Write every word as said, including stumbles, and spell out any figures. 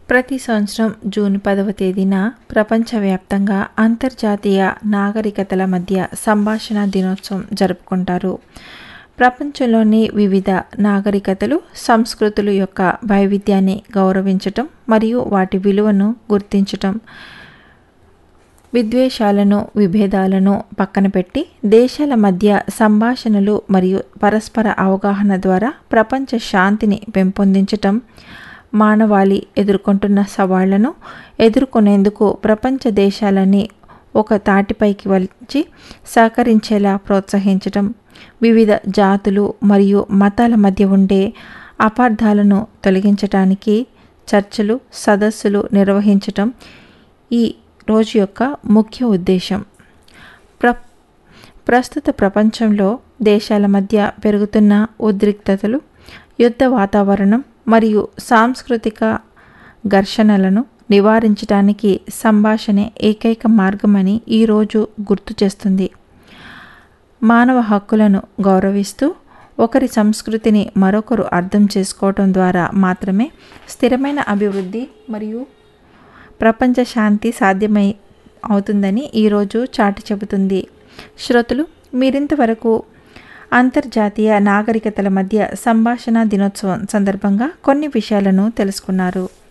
ప్రతి సంవత్సరం జూన్ పదవ తేదీన ప్రపంచవ్యాప్తంగా అంతర్జాతీయ నాగరికతల మధ్య సంభాషణ దినోత్సవం జరుపుకుంటారు. ప్రపంచంలోని వివిధ నాగరికతలు, సంస్కృతులు యొక్క వైవిధ్యాన్ని గౌరవించటం మరియు వాటి విలువను గుర్తించటం, విద్వేషాలను, విభేదాలను పక్కన పెట్టి దేశాల మధ్య సంభాషణలు మరియు పరస్పర అవగాహన ద్వారా ప్రపంచ శాంతిని పెంపొందించటం, మానవాళి ఎదుర్కొంటున్న సవాళ్లను ఎదుర్కొనేందుకు ప్రపంచ దేశాలని ఒక తాటిపైకి వచ్చి సహకరించేలా ప్రోత్సహించటం, వివిధ జాతులు మరియు మతాల మధ్య ఉండే అపార్థాలను తొలగించటానికి చర్చలు, సదస్సులు నిర్వహించటం ఈ రోజు యొక్క ముఖ్య ఉద్దేశం. ప్ర ప్రస్తుత ప్రపంచంలో దేశాల మధ్య పెరుగుతున్న ఉద్రిక్తతలు, యుద్ధ వాతావరణం మరియు సాంస్కృతిక ఘర్షణలను నివారించడానికి సంభాషణే ఏకైక మార్గమని ఈరోజు గుర్తు చేస్తుంది. మానవ హక్కులను గౌరవిస్తూ ఒకరి సంస్కృతిని మరొకరు అర్థం చేసుకోవటం ద్వారా మాత్రమే స్థిరమైన అభివృద్ధి మరియు ప్రపంచ శాంతి సాధ్యమై అవుతుందని ఈరోజు చాటి చెబుతుంది. శ్రోతలు, మీరింతవరకు అంతర్జాతీయ నాగరికతల మధ్య సంభాషణ దినోత్సవం సందర్భంగా కొన్ని విషయాలను తెలుసుకున్నారు.